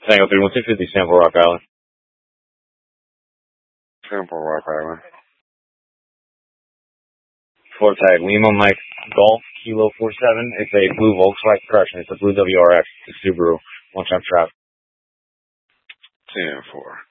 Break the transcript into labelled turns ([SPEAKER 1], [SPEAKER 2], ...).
[SPEAKER 1] Tango 31250, Sample Rock Island.
[SPEAKER 2] Sample Rock Island.
[SPEAKER 1] Floor tag, Lima Mike Golf Kilo 47. It's a blue Volkswagen Correction. It's a blue WRX. It's a Subaru. One-time trap.
[SPEAKER 2] 10-4.